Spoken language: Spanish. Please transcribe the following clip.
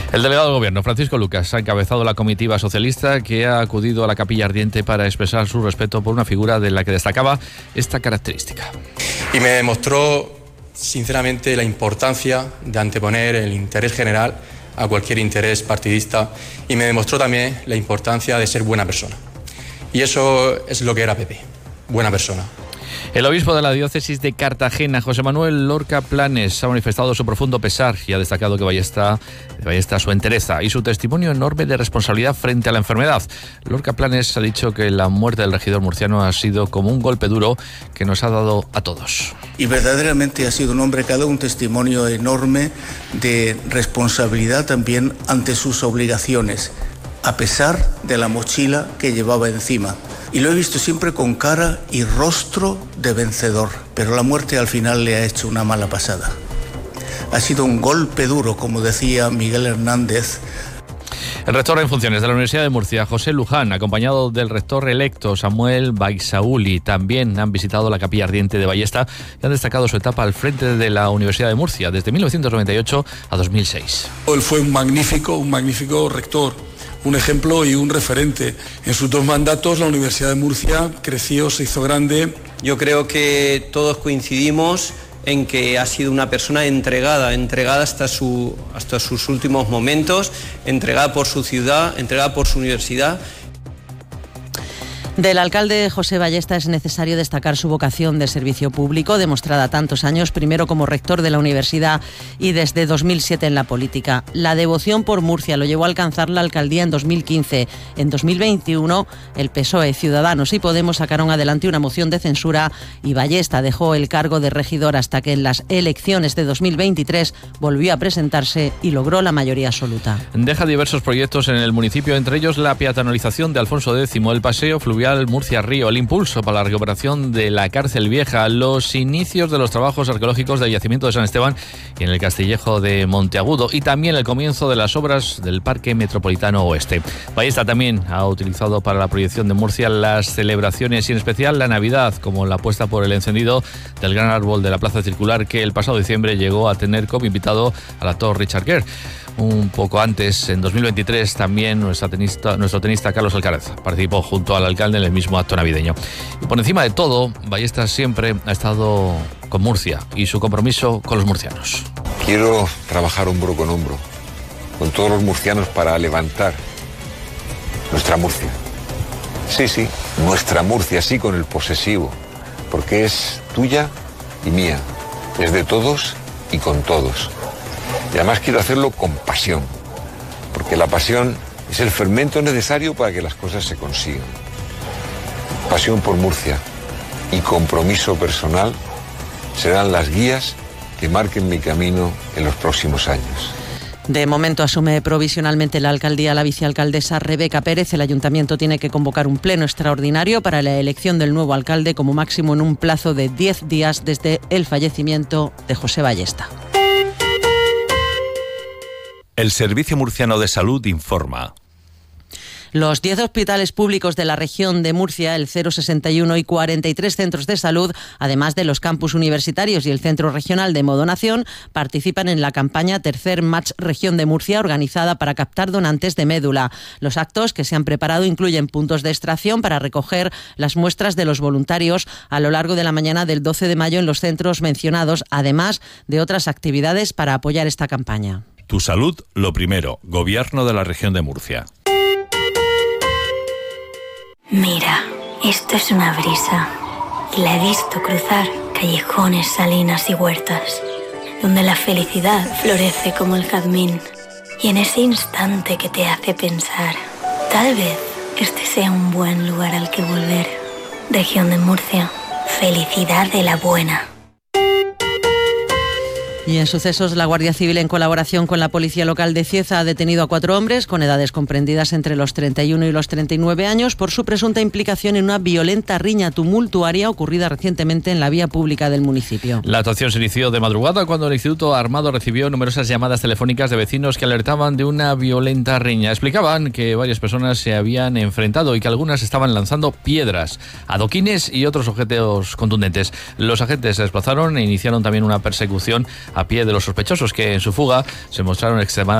El delegado del Gobierno, Francisco Lucas, ha encabezado la comitiva socialista que ha acudido a la Capilla Ardiente para expresar su respeto por una figura de la que destacaba esta característica. Y me demostró, sinceramente, la importancia de anteponer el interés general a cualquier interés partidista, y me demostró también la importancia de ser buena persona. Y eso es lo que era Pepe, buena persona. El obispo de la diócesis de Cartagena, José Manuel Lorca Planes, ha manifestado su profundo pesar y ha destacado que Ballesta su entereza y su testimonio enorme de responsabilidad frente a la enfermedad. Lorca Planes ha dicho que la muerte del regidor murciano ha sido como un golpe duro que nos ha dado a todos. Y verdaderamente ha sido un hombre que ha dado un testimonio enorme de responsabilidad también ante sus obligaciones, a pesar de la mochila que llevaba encima. Y lo he visto siempre con cara y rostro de vencedor, pero la muerte al final le ha hecho una mala pasada. Ha sido un golpe duro, como decía Miguel Hernández. El rector en funciones de la Universidad de Murcia, José Luján, acompañado del rector electo, Samuel Baisauli, también han visitado la Capilla Ardiente de Ballesta y han destacado su etapa al frente de la Universidad de Murcia, desde 1998 a 2006. Él fue un magnífico rector, un ejemplo y un referente. En sus 2 mandatos la Universidad de Murcia creció, se hizo grande. Yo creo que todos coincidimos en que ha sido una persona entregada hasta sus últimos momentos, entregada por su ciudad, entregada por su universidad. Del alcalde José Ballesta es necesario destacar su vocación de servicio público, demostrada tantos años, primero como rector de la universidad y desde 2007 en la política. La devoción por Murcia lo llevó a alcanzar la alcaldía en 2015. En 2021, el PSOE, Ciudadanos y Podemos sacaron adelante una moción de censura y Ballesta dejó el cargo de regidor hasta que en las elecciones de 2023 volvió a presentarse y logró la mayoría absoluta. Deja diversos proyectos en el municipio, entre ellos la peatonalización de Alfonso X, el paseo fluvial Murcia-Río, el impulso para la recuperación de la cárcel vieja, los inicios de los trabajos arqueológicos del yacimiento de San Esteban y en el Castillejo de Monteagudo, y también el comienzo de las obras del Parque Metropolitano Oeste. Ballesta también ha utilizado para la proyección de Murcia las celebraciones y en especial la Navidad, como la apuesta por el encendido del gran árbol de la Plaza Circular, que el pasado diciembre llegó a tener como invitado al actor Richard Gere. Un poco antes, en 2023, también nuestro tenista Carlos Alcaraz participó junto al alcalde en el mismo acto navideño. Y por encima de todo, Ballesta siempre ha estado con Murcia y su compromiso con los murcianos. Quiero trabajar hombro con todos los murcianos para levantar nuestra Murcia. Sí, nuestra Murcia, sí, con el posesivo, porque es tuya y mía, es de todos y con todos. Y además quiero hacerlo con pasión, porque la pasión es el fermento necesario para que las cosas se consigan. Pasión por Murcia y compromiso personal serán las guías que marquen mi camino en los próximos años. De momento asume provisionalmente la alcaldía la vicealcaldesa Rebeca Pérez. El ayuntamiento tiene que convocar un pleno extraordinario para la elección del nuevo alcalde, como máximo en un plazo de 10 días desde el fallecimiento de José Ballesta. El Servicio Murciano de Salud informa. Los 10 hospitales públicos de la región de Murcia, el 061 y 43 centros de salud, además de los campus universitarios y el Centro Regional de Modonación, participan en la campaña Tercer Match Región de Murcia, organizada para captar donantes de médula. Los actos que se han preparado incluyen puntos de extracción para recoger las muestras de los voluntarios a lo largo de la mañana del 12 de mayo en los centros mencionados, además de otras actividades para apoyar esta campaña. Tu salud, lo primero. Gobierno de la región de Murcia. Mira, esto es una brisa y la he visto cruzar callejones, salinas y huertas, donde la felicidad florece como el jazmín. Y en ese instante que te hace pensar, tal vez este sea un buen lugar al que volver. Región de Murcia, felicidad de la buena. Y en sucesos, la Guardia Civil, en colaboración con la Policía Local de Cieza, ha detenido a 4 hombres con edades comprendidas entre los 31 y los 39 años por su presunta implicación en una violenta riña tumultuaria ocurrida recientemente en la vía pública del municipio. La actuación se inició de madrugada cuando el Instituto Armado recibió numerosas llamadas telefónicas de vecinos que alertaban de una violenta riña. Explicaban que varias personas se habían enfrentado y que algunas estaban lanzando piedras, adoquines y otros objetos contundentes. Los agentes se desplazaron e iniciaron también una persecución a pie de los sospechosos, que en su fuga se mostraron extremadamente